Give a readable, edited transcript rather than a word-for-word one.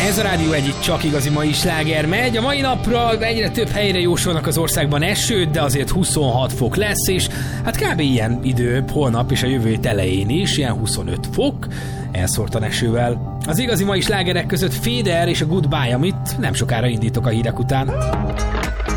Ez a Rádió egyik csak igazi mai sláger megy. A mai napra egyre több helyre jósolnak az országban esőt, de azért 26 fok lesz, és hát kb. Ilyen idő holnap és a jövő hét elején is, ilyen 25 fok, elszórtan esővel. Az igazi mai slágerek között Feder és a Goodbye, amit nem sokára indítok a hírek után.